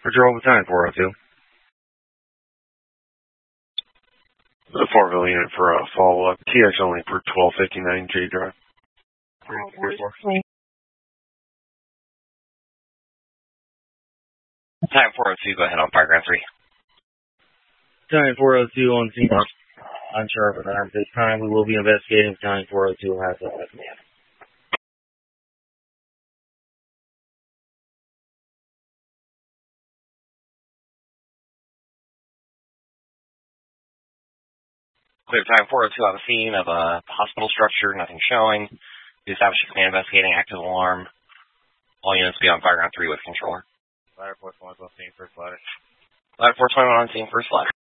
Patrol Battalion 402. The Farville unit for a follow-up. TX only for 1259 J Drive. Battalion 402, go ahead on Fireground 3. Battalion 402 on scene. Unsure of at this time. We will be investigating. Battalion 402 has a command. Clear Battalion 402 on the scene of a hospital structure, nothing showing. We established a command investigating active alarm. All units be on Fireground 3 with controller. Ladder 421 on scene, first ladder. Ladder 421 on scene, first ladder.